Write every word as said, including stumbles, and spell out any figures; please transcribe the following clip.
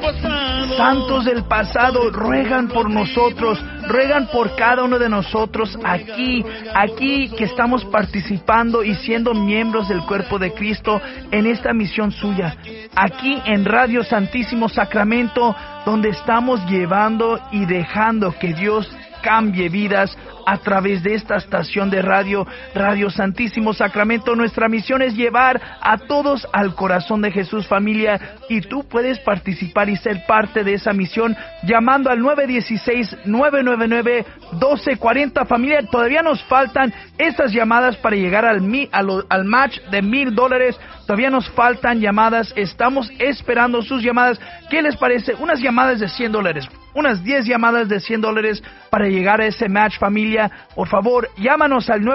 Santos del pasado, ruegan por nosotros, ruegan por cada uno de nosotros aquí, aquí que estamos participando y siendo miembros del cuerpo de Cristo en esta misión suya. Aquí en Radio Santísimo Sacramento, donde estamos llevando y dejando que Dios cambie vidas a través de esta estación de radio, Radio Santísimo Sacramento. Nuestra misión es llevar a todos al corazón de Jesús, familia, y tú puedes participar y ser parte de esa misión llamando al nueve uno seis, nueve nueve nueve, uno dos cuatro cero. Familia, todavía nos faltan esas llamadas para llegar al, mi, al, al match de mil dólares. Todavía nos faltan llamadas, estamos esperando sus llamadas. ¿Qué les parece? Unas llamadas de cien dólares, unas diez llamadas de cien dólares para llegar a ese match, familia. Por favor, llámanos al nueve